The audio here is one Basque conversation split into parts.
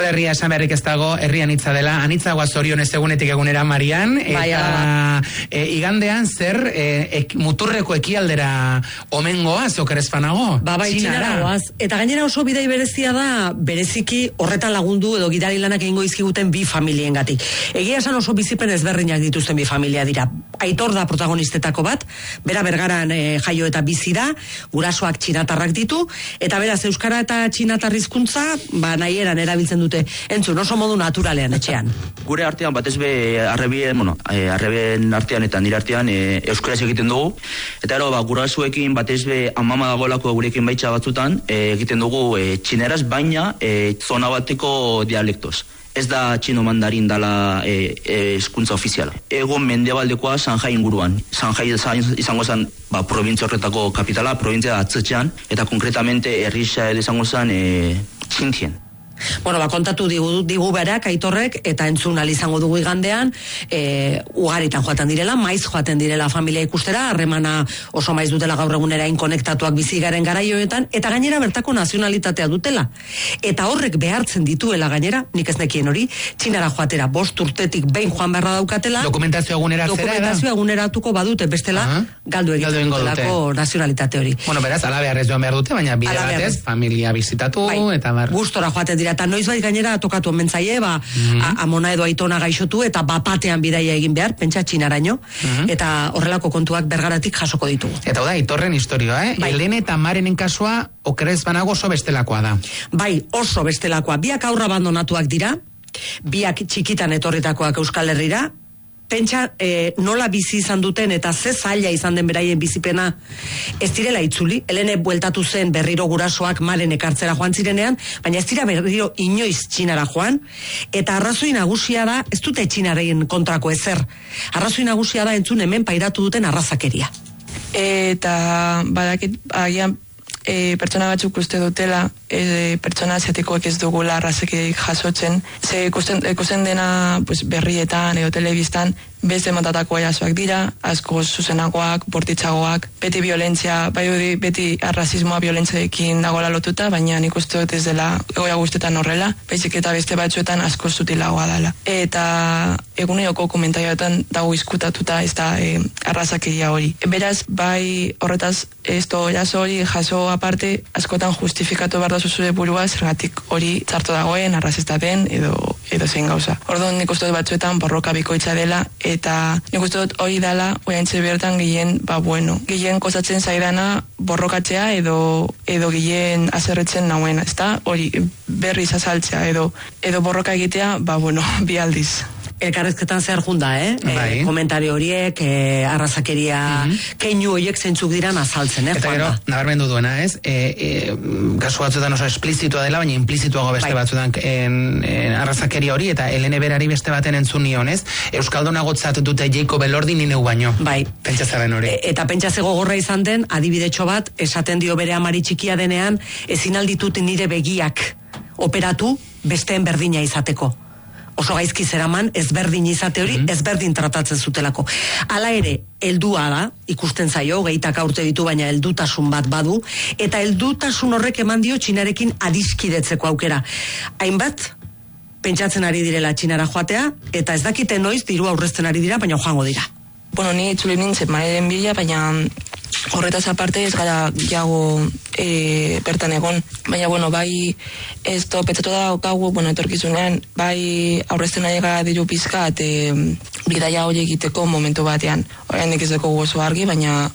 Euskal Herria esan beharrik ez dago, herri anitza dela, anitzagoa zorionez egunetik egunera, Marian, eta igandean zer muturreko ekialdera omengoaz, okerezpanago? Bai, txinaragoaz. Eta gainera oso bidei berezia da, bereziki horretan lagundu edo gidari lanak egingo izkiguten bi familiengatik. Egia esan oso bizipen ezberdinak dituzten bi familia dira. Aitor da protagonistetako bat, bera Bergaran jaio eta bizi da, gurasoak txinatarrak ditu, eta beraz euskara eta txinatar hizkuntza nahieran erabiltzen dute. Entzun, oso modu naturalean etxean. Gure artean batez be arreben artean eta nire artean euskaraz egiten dugu, eta gurasoekin batez be amama dagoelako gurekin baitza batzutan egiten dugu txineraz, baina zona bateko dialektoz. Ez da txino mandarin dala hizkuntza ofiziala. Egon mendebaldekoa Shanghai inguruan. Shanghai izango zen provintzia horretako kapitala, provintzia atzetxean, eta konkretamente herrisa izango zen Xintian. Kontatu digu berak, Aitorrek, eta entzun izango dugu igandean, ugaritan joaten direla, maiz joaten direla familia ikustera, harremana oso maiz dutela gaur egunera inkonektatuak bizi garen garaioetan, eta gainera bertako nazionalitatea dutela. Eta horrek behartzen dituela gainera, nik ez nekien hori, txinara joatera 5 urtetik behin joan beharra daukatela. Dokumentazio eguneratuko badute, bestela, galdu egiten dutelako nazionalitate hori. Beraz, ala beharrez joan behar dute, baina bide batez, familia bizitatu, eta gustora joaten dira, eta noiz bai gainera tokatu omentzaie, amona edo aitona gaixotu, eta bapatean bidaia egin behar, pentsa txinaraino, eta horrelako kontuak Bergaratik jasoko ditugu. Eta da, Aitorren historioa, Helene eta Marenen kasua, okerez banago oso bestelakoa da. Bai, oso bestelakoa. Biak aurra abandonatuak dira, biak txikitan etorritakoak Euskal Herrira, pentsa nola bizi izan duten eta ze zaila izan den beraien bizipena ez direla itzuli. Helene bueltatu zen berriro gurasoak Maren ekartzera joan zirenean, baina ez dira berriro inoiz txinara joan, eta arrazoi nagusia da, ez dute txinaren kontrako ezer. Arrazoi nagusia da entzun hemen pairatu duten arrazakeria. Eta badakit agian pertsona batzuk uste dutela pertsona asiatikoek ez dugula arrazakerik jasotzen, ze ikusten dena berrietan edo telebistan beste motatako jasoak dira, asko zuzenagoak, bortitzagoak, beti violentzia, beti arrazismoa violentziaekin dagoela lotuta, baina nik uste dut ez dela egoia guztetan horrela, baizik eta beste batzuetan asko zutilagoa dela. Eta eguneroko komentaioetan dago izkutatuta ez da arrazakeria hori. Beraz, bai horretaz jaso hori jaso aparte, askotan justifikatu behar da zure burua zergatik hori txarto dagoen, arrazista den edo zein gauza. Orduan nik uste dut batzuetan borroka bikoitza dela, eta nik uste dut hori dela oiantxe bertan gehien kozatzen zaidana borrokatzea edo gehien azerretzen nauena, ez da? Hori berriz azaltzea edo borroka egitea, bi aldiz. Elkarrezketan zer junda, komentario horiek, arrazakeria, keinu horiek zeintzuk diran azaltzen, Eta gero, nabarmendu duena, kasu batzuetan oso esplizitua dela, baina implizituago beste batzuetan arrazakeria hori, eta Helene berari beste baten entzun nion, Euskaldunagotzat dute Jacob Elordi ni neu baino. Bai. Pentsazaren hori. Eta pentsazego gogorra izan den, adibidetxo bat, esaten dio bere amari txikia denean, ezin alditut nire begiak operatu besteen berdina izateko. Oso gaizki zeraman, ezberdin izate hori, ezberdin tratatzen zutelako. Hala ere, heldua da, ikusten zaio, 20 urte ditu, baina heldutasun bat badu, eta heldutasun horrek eman dio txinarekin adiskidetzeko aukera. Hainbat, pentsatzen ari direla txinara joatea, eta ez dakite noiz dirua aurrezten ari dira, baina joango dira. Ni itzuli nintzen Marenen bila, baina horretaz aparte ez gara jago bertan egon, baina bai pentsatu da daukagu, etorkizunean bai aurrezten ari gara diru pizkat bidaia hori egiteko momentu batean. Oraindik ez dugu oso argi, baina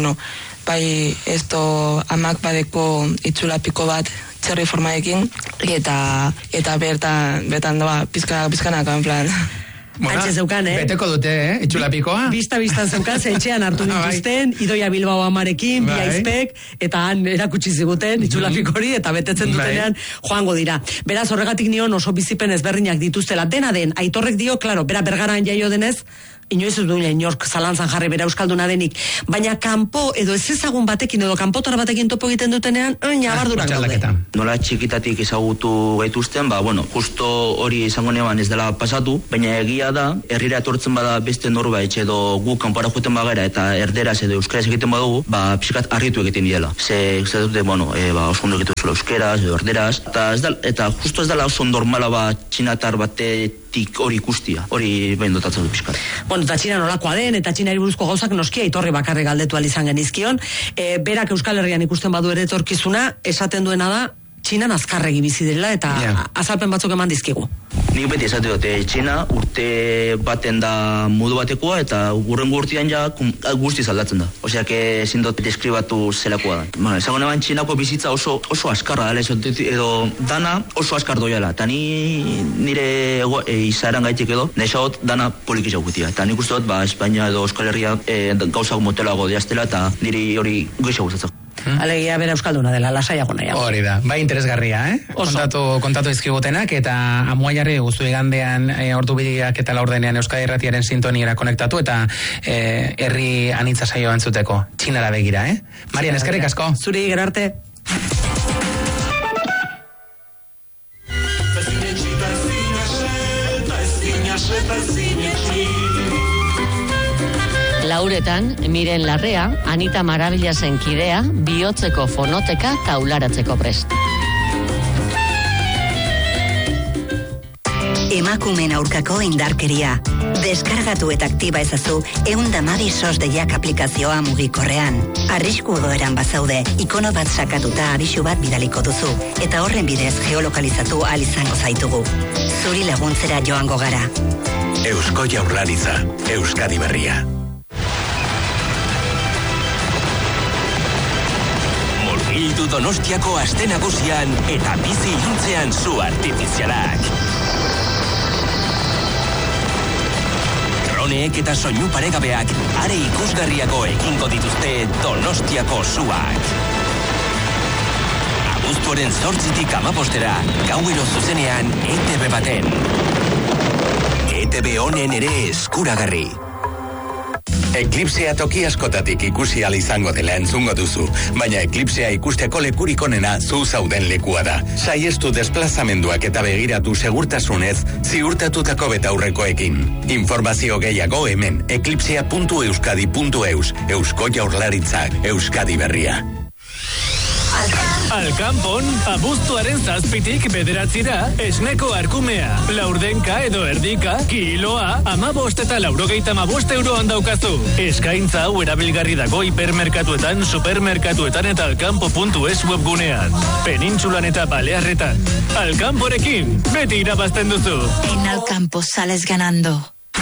bai amak badeko itzulapiko bat txerri formaekin, eta bertan doa pizkanaka, en plan. Antxe zeukan, Beteko dute, itxulapikoa. Bista zeukan, etxean hartu dituzten, Idoia Bilbao amarekin, bi aizpek, eta han erakutsi ziguten, itxulapiko hori, eta betetzen dutenean joango dira. Beraz, horregatik nion oso bizipen ezberdinak dituztela. Dena den, Aitorrek dio, klaro, bera Bergaran jaio denez, inoiz ez duela inork zalantzan jarri bera euskalduna denik, baina kanpo edo ez ezagun batekin edo kanpotar batekin topo egiten dutenean, nabardurak daude. Nola txikitatik ezagutu gaituzten, justo hori izango neban ez dela pasatu, baina egia da, herrira etortzen bada beste norbait edo gu kanpora joeten bagara eta erderaz edo euskaraz egiten badugu, pixkat harritu egiten diela. Ze dute, oso ondo egiten ejemplo, euskeraz, edo erderaz, eta justo ez dela oso normala txinatar batetik hori ikustia, hori behin dotatzen du pixkat. Bueno, eta Txina nolakoa den, eta Txinari buruzko gauzak noskia itorri bakarrik galdetu izan genizkion, berak Euskal Herrian ikusten badu ere etorkizuna, esaten duena da, Txinan azkarregi bizi direla eta azalpen batzuk eman dizkigu. Nik beti esate dute, Txina urte baten da modu batekoa eta gurrengo urtean ja guztiz aldatzen da. Osea, ezin dut deskribatu zelakoa da. Bueno, esango neban Txinako bizitza oso askarra da, edo dana oso askar doiala. Eta nire izaeran gaitik edo, nesagot dana polikizau gutia. Eta nik uste dut, Espainia edo Euskal Herria gauzak motelago diaztela eta niri hori goiza gustatzen. Alegia bera euskalduna dela, lasaiago nahi. Hori da, bai interesgarria, kontatu izkigutenak, eta amua jarri guztu igandean ordu bideak eta laurdenean Euskadi Irratiaren sintoniera konektatu, eta herri anitza saioa entzuteko, Txinara begira, Marian, eskerrik asko. Zuri, gero arte. Lauretan, Miren Larrea, Anita Marabillasen kidea, bihotzeko fonoteka taularatzeko prest. Emakumeen aurkako indarkeria. Deskargatu eta aktiba ezazu 112 SOS deiak aplikazioa mugikorrean. Arrisku egoeran bazaude, ikono bat sakatuta abisu bat bidaliko duzu, eta horren bidez geolokalizatu ahal izango zaitugu. Zuri laguntzera joango gara. Eusko Jaurlaritza, Euskadi Berria. Murgildu Donostiako aste nagusian eta bizi iluntzean zu artifizialak. Droneek eta soinu paregabeak are ikusgarriago egingo dituzte Donostiako zuak. Abuztuaren 8-tik 15-era, gauero zuzenean ETV baten. ETV honen ere eskuragarri. Eklipsea toki askotatik ikusi ahal izango dela entzungo duzu, baina eklipsea ikusteko lekurik onena zu zauden lekua da. Saiestu desplazamenduak eta begiratu segurtasunez ziurtatutako betaurrekoekin. Informazio gehiago hemen eklipsea.euskadi.eus. Eusko Jaurlaritzak, Euskadi Berria. Alkanpon, abuztuaren 7-tik 9 esneko arkumea, laurdenka edo erdika, kiloa, 15 eta 95 euroan daukazu. Eskaintza hau erabilgarri dago hipermerkatuetan, supermerkatuetan eta alkanpo.es webgunean. Penintsulan eta Balearretan. Alkanporekin, beti irabazten duzu. En Alkampo sales ganando.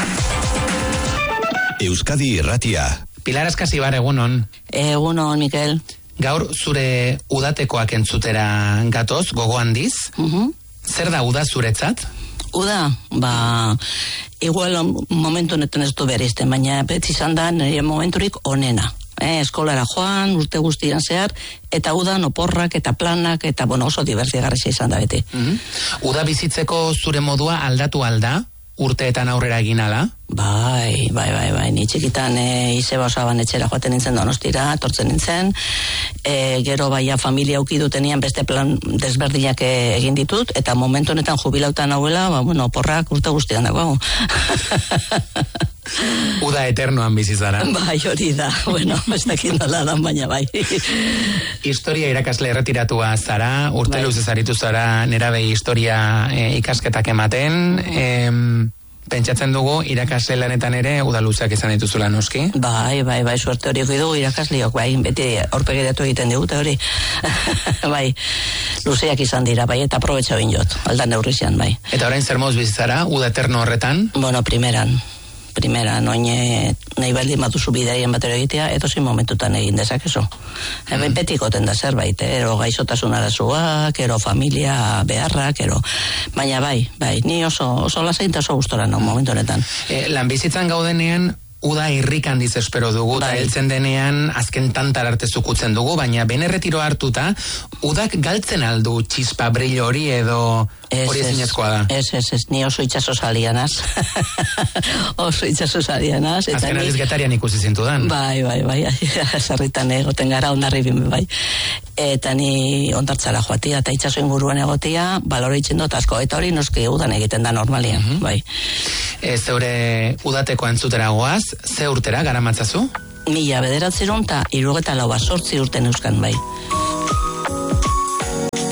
Euskadi Irratia. Pilar Askasibar, egunon. Egunon, Mikel. Gaur zure udatekoak entzutera gatoz, gogo handiz. Zer da uda zuretzat? Uda, igual momentu honetan ez du bereizten, baina beti izan da nire momenturik onena. Eskolara joan, urte guztian zehar, eta udan oporrak eta planak, eta oso dibertsigarria izan da beti. Uda bizitzeko zure modua aldatu alda? Urteetan aurrera egin ala? Bai, ni txikitan Izeba Osaban etxera joaten nintzen Donostira, tortzen nintzen, gero baia familia ukidutenian beste plan desberdinak egin ditut, eta momentu honetan jubilautan hauela, porrak urte guztian dago. Uda eternoan bizizara. Bai, hori da, ez dakit nola dan, baina bai. Historia irakasle erretiratua zara, urte luzez aritu zara nerabei historia ikasketak ematen, pentsatzen dugu irakasle lanetan ere udaluzak izan dituzula noski? Bai, suerte hori dugu irakasleok, beti aurpegiratu egiten digute hori. Bai, luzeak izan dira, bai, eta aprobetxa binjot, aldan neurrizian, bai. Eta orain zer moz bizizara, uda eterno horretan? Primeran, nahi baldin batuzu bidearien batero egitea, edozin momentutan egin dezakezu. Beti goten da zerbait, ero gaizotasun arazuak, ero familia beharrak, baina bai, ni oso lasainta oso gustora no, momentu honetan. Lanbizitzan gaudenean, uda irrik handiz espero dugu, eta heltzen denean azken tantar arte zukutzen dugu, baina bene retiro hartuta, udak galtzen aldu txispa brillo hori edo hori ezinezkoa da. Ez, ni oso itxaso salianaz. Azken aliz Getarian ikusi zintudan. Bai, sarritan egoten gara ondarri bime bai. Eta ni ondartzara joatia, eta itxaso inguruan egotia, balore itxen dut asko, eta hori noski udan egiten da normalian, bai. Zeure udateko entzutera goaz, ze urtera gara matzazu? 1998 eta 78 urten euskan, bai.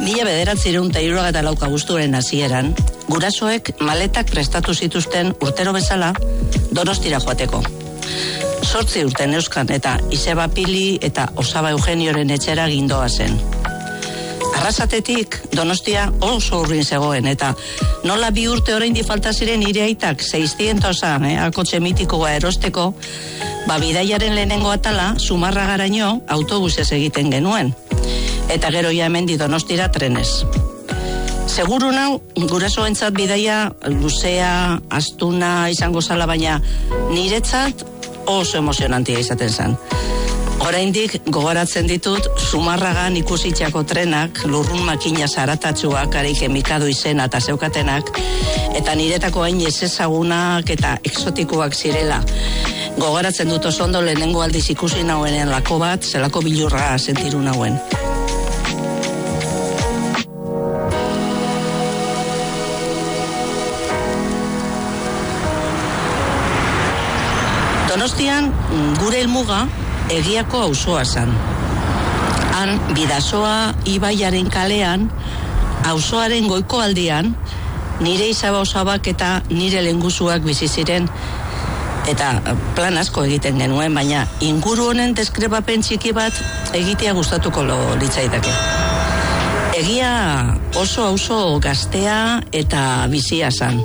1974 abuztuaren hasieran, gurasoek maletak prestatu zituzten urtero bezala Donostira joateko. 8 urte neuzkan eta Izeba Pili eta Osaba Eugenioren etxera gindoa zen. Arrasatetik Donostia oso urrin zegoen eta nola 2 urte oraindik falta ziren nire aitak 600 akotxe mitikoa erosteko, bidaiaren lehenengo atala Zumarragaraino autobusez egiten genuen. Eta gero ja hemendi Donostira trenez. Seguru nau, gurasoentzat bidaia luzea, astuna izango zala, baina niretzat oso emozionantia izaten zen. Oraindik gogoratzen ditut Zumarragan ikusitxako trenak, lurrun makina zaratatsuak, areike mikadu izena eta zeukatenak, eta niretako hain ezezagunak eta exotikoak zirela. Gogoratzen dut oso ondo lehenengo aldiz ikusi nauen lako bat, zelako bilurra sentiru nauen. Donostian gure helmuga Egiako auzoa zan. Han Bidasoa ibaiaren kalean, auzoaren goiko aldian, nire Izaba Osabak eta nire lenguzuak bizi ziren, eta plan asko egiten genuen, baina inguru honen deskrebapen txiki bat egitea gustatuko litzaidake. Egia oso auzo gaztea eta bizia zan,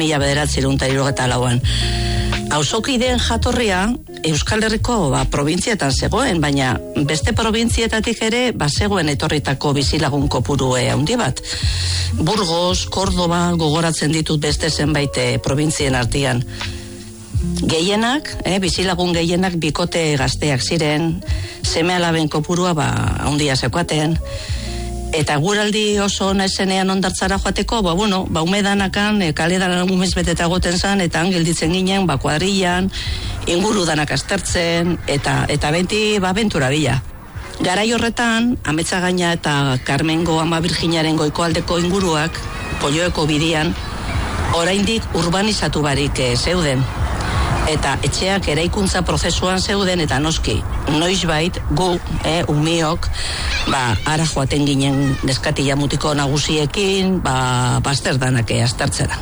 1974an. Auzokideen jatorria Euskal Herriko probintzietan zegoen, baina beste probintzietatik ere zegoen etorritako bizilagun kopuru handi bat. Burgos, Kordoba gogoratzen ditut beste zenbait probintzien artean. Gehienak, bizilagun gehienak bikote gazteak ziren, seme-alaben kopurua handia zeukaten, eta guraldi oso ona esenean ondartzara joateko, umedanakan, kaledan umez beteta goten zan, eta gelditzen ginen, kuadrillan, inguru danak aztertzen, eta benti, bentura bila. Garai horretan, Ametsagaina eta Karmengo Ama Birjinaren goikoaldeko inguruak, Polloeko bidian, oraindik urbanizatu barik zeuden. Eta etxeak eraikuntza prozesuan zeuden, eta noski, noizbait gu, umiok, ara joaten ginen neskatila mutiko nagusiekin, bazterdanak aztertzera.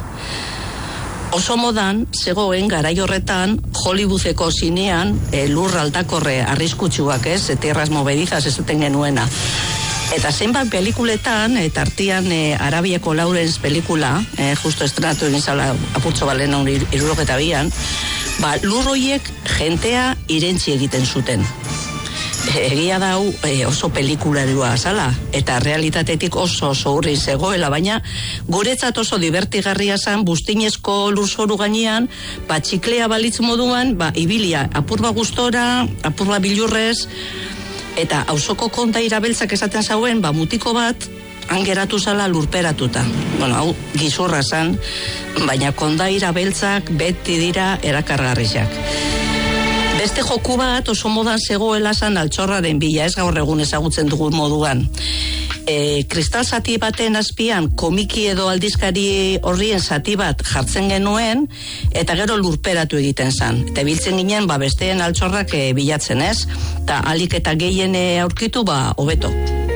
Oso modan, zegoen garai horretan, Hollywoodeko zinean, lur aldakorre arriskutsuak tierras movedizas esaten genuena. Eta zenbat pelikuletan, eta artean Arabiako Lawrence pelikula, justo estrenatu egin zala apurtxo balena 72an, lur horiek jentea irentzi egiten zuten. Egia da oso pelikularua zala, eta realitatetik oso urri zegoela, baina guretzat oso divertigarria zan, bustinezko lurzoru gainean, txiklea balitz moduan, ibilia apurba gustora, apurba bilurrez, eta auzoko konta irabeltzak esaten zauen, mutiko bat, angeratu zala lurperatuta. Hau gizurra zan, baina konda irabeltzak beti dira erakargarriak. Beste joku bat oso modan zegoela zan altxorraren bila, ez gaur egun ezagutzen dugun moduan. Kristal zati baten azpian komiki edo aldizkari horrien zati bat jartzen genuen, eta gero lurperatu egiten zan. Eta biltzen ginen, besteen altxorrak bilatzen ez, eta alik eta gehien aurkitu, hobeto.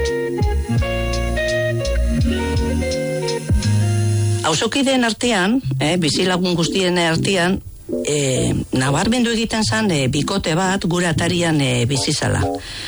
Auzokideen artean, bizilagun guztien artean, nabarmendu egiten zan bikote bat gure atarian bizizala.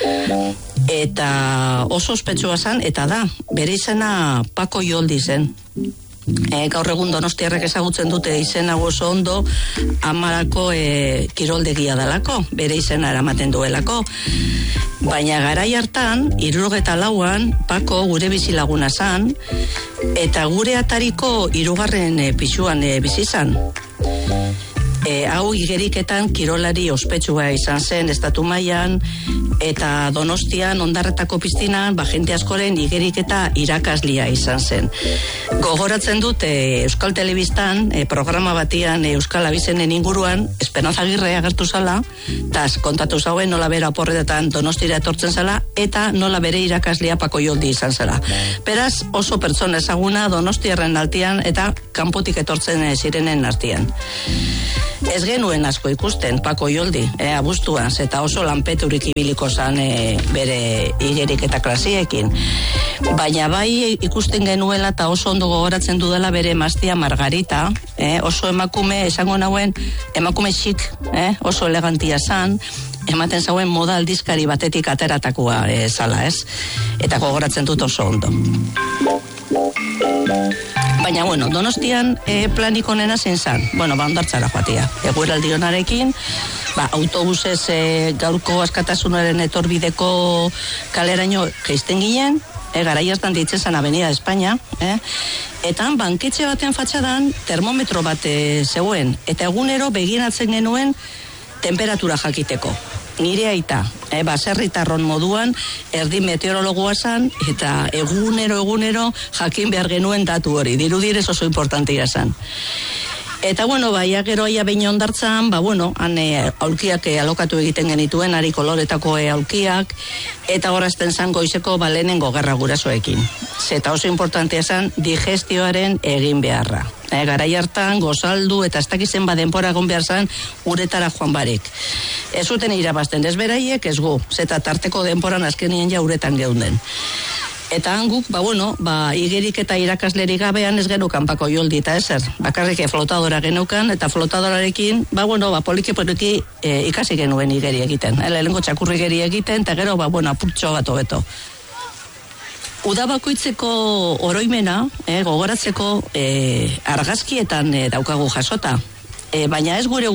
Eta oso ospetsua zan, eta da, bere izena Pako Joldi zen. Gaur egun donostiarrek ezagutzen dute izena oso ondo, Amarako kiroldegia dalako, bere izena eramaten duelako. Baina garai hartan, 74an, Pako gure bizilaguna zan, eta gure atariko 3. pisuan bizizan. Hau igeriketan kirolari ospetsua izan zen estatu mailan, eta Donostian ondarretako piztinan jende askoren igeriketa irakaslia izan zen. Gogoratzen dut Euskal Telebistan programa batian Euskal Abizenen inguruan Esperanza Agirre agertu zala, eta kontatu zauen nola bera oporretan Donostira etortzen zala, eta nola bere irakaslia Pako Joldi izan zela. Beraz, oso pertsona ezaguna Donostiarren artean eta kanpotik etortzen zirenen artean. Ez genuen asko ikusten, Pako Joldi, abuztuan, eta oso lanpeturik ibiliko zan bere igerik eta klasiekin. Baina bai ikusten genuela eta oso ondo gogoratzen dudala bere emaztea Margarita, oso emakume, esango nauen, emakume xik, oso elegantia zan, ematen zauen moda aldizkari batetik ateratakoa zala, ez? Eta gogoratzen dut oso ondo. Baina, bueno, Donostian planik onena zen zan. Bueno, Hondartzara joatia. Egueraldi honarekin, autobusez gaurko askatasunaren etorbideko kaleraino geisten ginen, garaiaztan ditzen Avenida de España, eta banketxe baten fatxadan termometro bat zegoen, eta egunero begiratzen genuen temperatura jakiteko. Nire aita, baserritarron moduan, erdi meteorologoa zan, eta egunero jakin behar genuen datu hori, dirudirez oso importantia zan. Eta bueno, gero aia behin Hondartzan, han aulkiak alokatu egiten genituen, ari koloretako aulkiak, eta horazten zan goizeko lehenengo gerra gurasoekin. Eta oso importantea zan, digestioaren egin beharra. Garai hartan, gozaldu eta ez dakizen denbora egon behar zan, uretara joan barik. Ez zuten irabazten, ez beraiek, ez gu, zeta tarteko denboran azkenien ja uretan geunden. Eta hanguk, igerik eta irakaslerik gabean ez genukan Pako Joldi eta ezer. Bakarrik flotadora genukan, eta flotadorarekin, poliki ikasi genuen igeri egiten. Lehenengo txakurri igeri egiten, eta gero, apurtxo bat hobeto. Udabakoitzeko oroimena, gogoratzeko argazkietan daukagu jasota. Baina ez gure